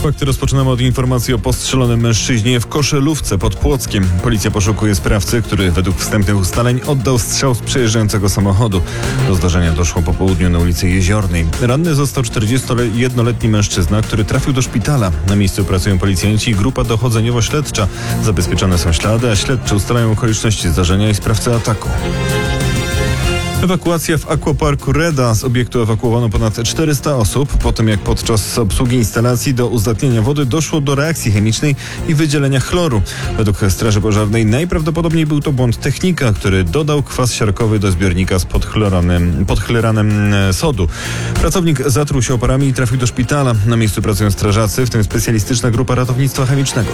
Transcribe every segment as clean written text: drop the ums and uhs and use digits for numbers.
Fakty rozpoczynamy od informacji o postrzelonym mężczyźnie w Koszelówce pod Płockiem. Policja poszukuje sprawcy, który według wstępnych ustaleń oddał strzał z przejeżdżającego samochodu. Do zdarzenia doszło po południu na ulicy Jeziornej. Ranny został 41-letni mężczyzna, który trafił do szpitala. Na miejscu pracują policjanci i grupa dochodzeniowo-śledcza. Zabezpieczone są ślady, a śledczy ustalają okoliczności zdarzenia i sprawcę ataku. Ewakuacja w Aquaparku Reda. Z obiektu ewakuowano ponad 400 osób, po tym jak podczas obsługi instalacji do uzdatnienia wody doszło do reakcji chemicznej i wydzielenia chloru. Według Straży Pożarnej najprawdopodobniej był to błąd technika, który dodał kwas siarkowy do zbiornika z podchloranem sodu. Pracownik zatruł się oparami i trafił do szpitala. Na miejscu pracują strażacy, w tym specjalistyczna grupa ratownictwa chemicznego.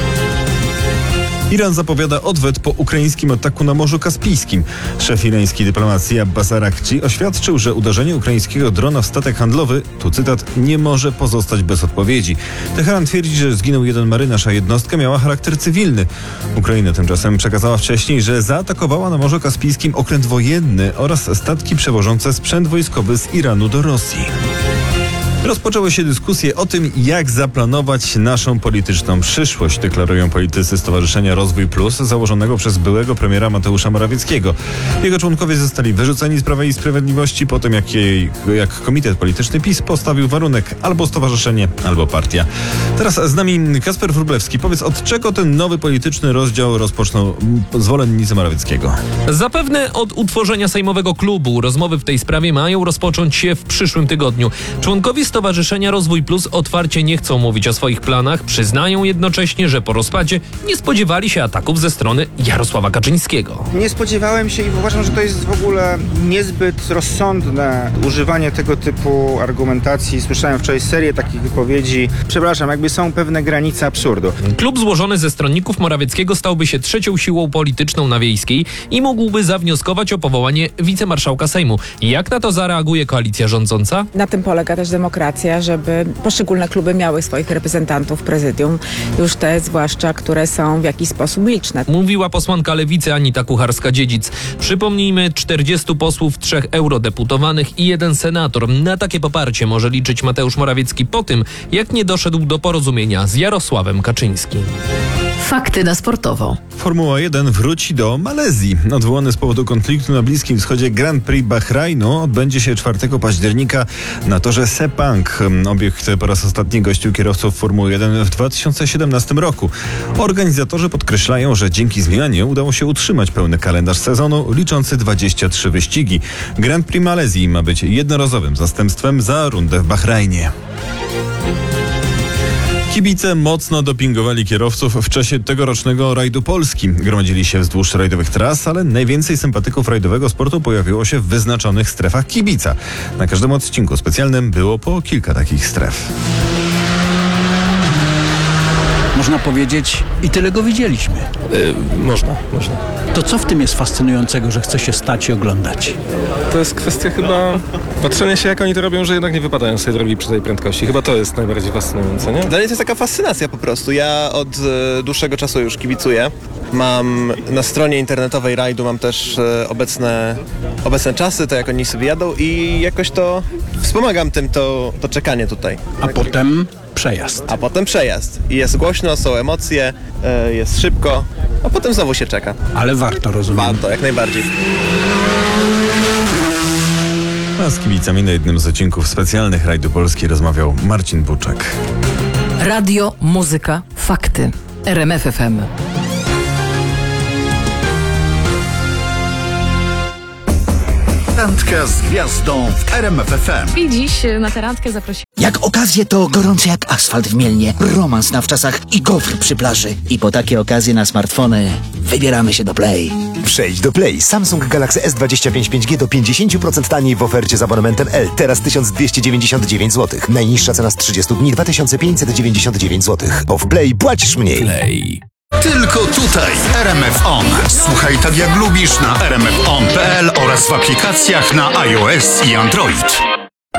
Iran zapowiada odwet po ukraińskim ataku na Morzu Kaspijskim. Szef irańskiej dyplomacji Abbas Araghchi oświadczył, że uderzenie ukraińskiego drona w statek handlowy, tu cytat, nie może pozostać bez odpowiedzi. Teheran twierdzi, że zginął jeden marynarz, a jednostka miała charakter cywilny. Ukraina tymczasem przekazała wcześniej, że zaatakowała na Morzu Kaspijskim okręt wojenny oraz statki przewożące sprzęt wojskowy z Iranu do Rosji. Rozpoczęły się dyskusje o tym, jak zaplanować naszą polityczną przyszłość, deklarują politycy Stowarzyszenia Rozwój Plus, założonego przez byłego premiera Mateusza Morawieckiego. Jego członkowie zostali wyrzuceni z Prawa i Sprawiedliwości po tym, jak Komitet Polityczny PiS postawił warunek albo stowarzyszenie, albo partia. Teraz z nami Kacper Wróblewski. Powiedz, od czego ten nowy polityczny rozdział rozpoczną zwolennicy Morawieckiego? Zapewne od utworzenia sejmowego klubu. Rozmowy w tej sprawie mają rozpocząć się w przyszłym tygodniu. Członkowie Stowarzyszenia Rozwój Plus otwarcie nie chcą mówić o swoich planach, przyznają jednocześnie, że po rozpadzie nie spodziewali się ataków ze strony Jarosława Kaczyńskiego. Nie spodziewałem się i uważam, że to jest w ogóle niezbyt rozsądne używanie tego typu argumentacji. Słyszałem wczoraj serię takich wypowiedzi. Przepraszam, jakby są pewne granice absurdu. Klub złożony ze stronników Morawieckiego stałby się trzecią siłą polityczną na Wiejskiej i mógłby zawnioskować o powołanie wicemarszałka Sejmu. Jak na to zareaguje koalicja rządząca? Na tym polega też demokracja, żeby poszczególne kluby miały swoich reprezentantów w prezydium, już te zwłaszcza, które są w jakiś sposób liczne. Mówiła posłanka Lewicy Anita Kucharska-Dziedzic. Przypomnijmy, 40 posłów, 3 eurodeputowanych i 1 senator. Na takie poparcie może liczyć Mateusz Morawiecki po tym, jak nie doszedł do porozumienia z Jarosławem Kaczyńskim. Fakty na sportowo. Formuła 1 wróci do Malezji. Odwołany z powodu konfliktu na Bliskim Wschodzie Grand Prix Bahrajnu odbędzie się 4 października na torze Sepang. Obiekt po raz ostatni gościł kierowców Formuły 1 w 2017 roku. Organizatorzy podkreślają, że dzięki zmianie udało się utrzymać pełny kalendarz sezonu liczący 23 wyścigi. Grand Prix Malezji ma być jednorazowym zastępstwem za rundę w Bahrajnie. Kibice mocno dopingowali kierowców w czasie tegorocznego rajdu Polski. Gromadzili się wzdłuż rajdowych tras, ale najwięcej sympatyków rajdowego sportu pojawiło się w wyznaczonych strefach kibica. Na każdym odcinku specjalnym było po kilka takich stref. Można powiedzieć, i tyle go widzieliśmy. Można. To co w tym jest fascynującego, że chce się stać i oglądać? To jest kwestia chyba patrzenia się, jak oni to robią, że jednak nie wypadają sobie drogi przy tej prędkości. Chyba to jest najbardziej fascynujące, nie? Dla mnie to jest taka fascynacja po prostu. Ja od dłuższego czasu już kibicuję. Mam na stronie internetowej rajdu mam też obecne czasy, to jak oni sobie jadą i jakoś to wspomagam tym to czekanie tutaj. A potem przejazd. A potem przejazd. I jest głośno, są emocje, jest szybko, a potem znowu się czeka. Ale warto, rozumiem. Warto, jak najbardziej. A z kibicami na jednym z odcinków specjalnych rajdu Polski rozmawiał Marcin Buczek. Radio, muzyka, fakty. RMF FM. Randka z gwiazdą w RMF FM. I dziś na tę randkę zaprosiłem. Jak okazje to gorące jak asfalt w Mielnie, romans na wczasach i gofr przy plaży. I po takie okazje na smartfony wybieramy się do Play. Przejdź do Play. Samsung Galaxy S25 5G do 50% taniej w ofercie z abonementem L. Teraz 1299 zł. Najniższa cena z 30 dni 2599 zł. Bo w Play płacisz mniej. Play. Tylko tutaj RMF On. Słuchaj tak jak lubisz na rmfon.pl oraz w aplikacjach na iOS i Android.